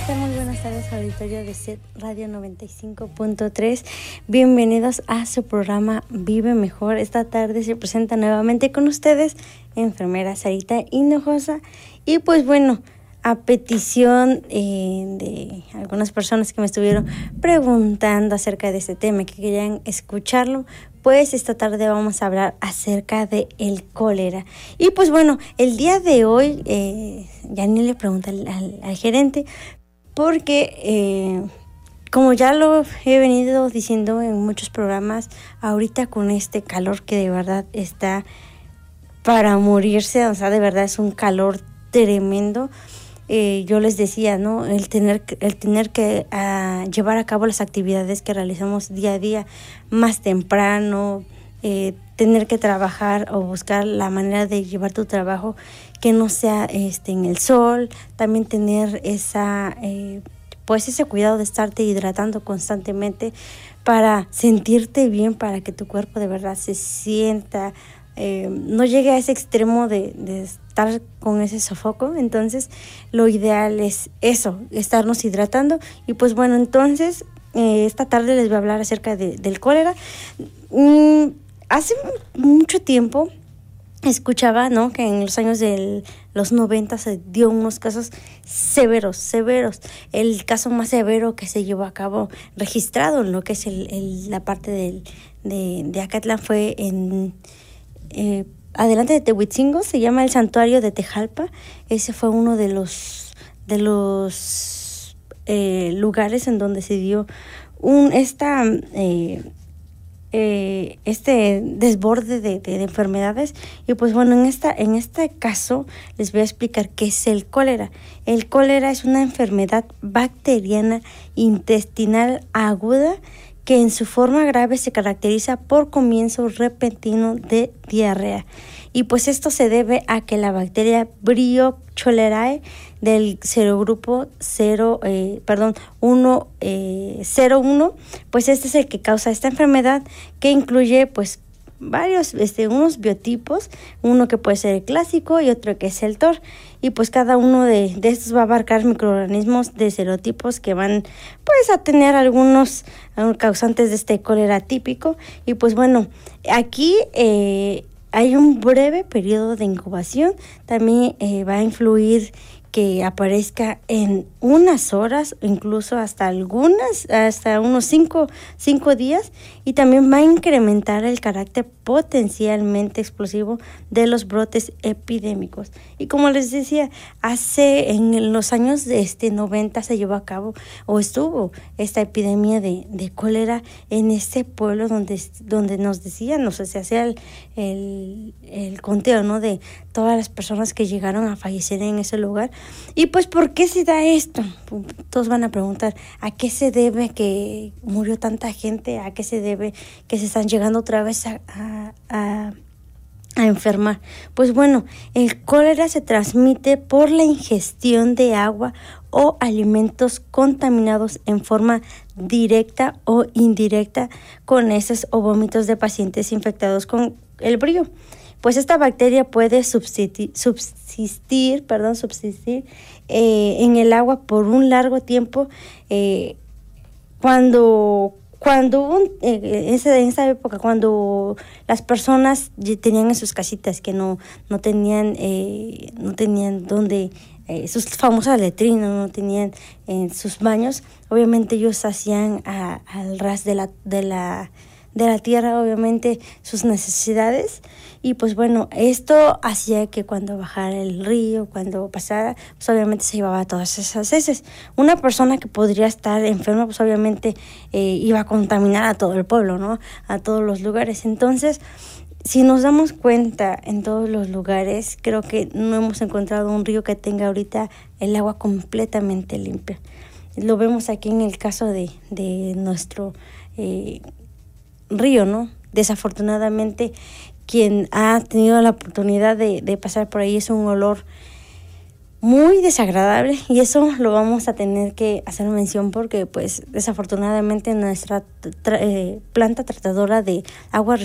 ¿qué tal? Muy buenas tardes, auditorio de SET Radio 95.3. Bienvenidos a su programa Vive Mejor. Esta tarde se presenta nuevamente con ustedes enfermera Sarita Hinojosa. Y pues bueno, a petición de algunas personas que me estuvieron preguntando acerca de este tema, que querían escucharlo, pues esta tarde vamos a hablar acerca de el cólera. Y pues bueno, el día de hoy, ya ni le pregunté al gerente, porque como ya lo he venido diciendo en muchos programas, ahorita con este calor que de verdad está para morirse, o sea, de verdad es un calor tremendo. Yo les decía, ¿no? El tener que llevar a cabo las actividades que realizamos día a día más temprano, tener que trabajar o buscar la manera de llevar tu trabajo que no sea en el sol, también tener ese cuidado de estarte hidratando constantemente para sentirte bien, para que tu cuerpo de verdad se sienta, no llegue a ese extremo de estar con ese sofoco. Entonces lo ideal es eso, estarnos hidratando. Y pues bueno, entonces esta tarde les voy a hablar acerca del cólera. Hace mucho tiempo escuchaba, ¿no?, que en los años de los 90 se dio unos casos severos. El caso más severo que se llevó a cabo, registrado en lo que es la parte de Acatlán, fue en adelante de Tehuitzingo, se llama el Santuario de Tejalpa. Ese fue uno de los lugares en donde se dio este desborde de enfermedades. Y pues bueno, en este caso les voy a explicar qué es el cólera. El cólera es una enfermedad bacteriana intestinal aguda que en su forma grave se caracteriza por comienzo repentino de diarrea. Y pues esto se debe a que la bacteria Brio cholerae del serogrupo 01, pues este es el que causa esta enfermedad, que incluye pues varios, unos biotipos, uno que puede ser el clásico y otro que es el TOR. Y pues cada uno de estos va a abarcar microorganismos de serotipos que van pues a tener algunos causantes de este cólera típico. Y pues bueno, aquí hay un breve periodo de incubación. También va a influir que aparezca en unas horas, incluso hasta unos 5 días, y también va a incrementar el carácter potencialmente explosivo de los brotes epidémicos. Y como les decía, en los años 90 se llevó a cabo o estuvo esta epidemia de cólera en este pueblo donde nos decían, no sé, se hacía el conteo, ¿no?, de todas las personas que llegaron a fallecer en ese lugar. Y pues, ¿por qué se da esto? Todos van a preguntar, ¿a qué se debe que murió tanta gente? ¿A qué se debe que se están llegando otra vez a enfermar? Pues bueno, el cólera se transmite por la ingestión de agua o alimentos contaminados en forma directa o indirecta con heces o vómitos de pacientes infectados con el brio. Pues esta bacteria puede subsistir en el agua por un largo tiempo. Cuando en esa época, cuando las personas tenían en sus casitas que no tenían donde, sus famosas letrinas, no tenían en sus baños, obviamente ellos hacían al ras de la tierra, obviamente, sus necesidades. Y pues bueno, esto hacía que cuando bajara el río, cuando pasara, pues obviamente se llevaba todas esas heces. Una persona que podría estar enferma, pues obviamente iba a contaminar a todo el pueblo, ¿no?, a todos los lugares. Entonces, si nos damos cuenta, en todos los lugares, creo que no hemos encontrado un río que tenga ahorita el agua completamente limpia. Lo vemos aquí en el caso de nuestro río, ¿no? Desafortunadamente, quien ha tenido la oportunidad de pasar por ahí, es un olor muy desagradable, y eso lo vamos a tener que hacer mención porque pues desafortunadamente nuestra planta tratadora de aguas